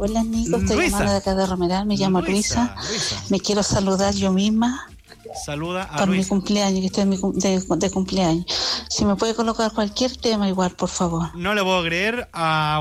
Hola Nico, estoy Luisa. llamando de acá de Romeral, me llamo Luisa. Me quiero saludar yo misma Saluda a por mi Luisa. cumpleaños, que estoy de cumpleaños. Si me puede colocar cualquier tema igual, por favor. No le puedo creer.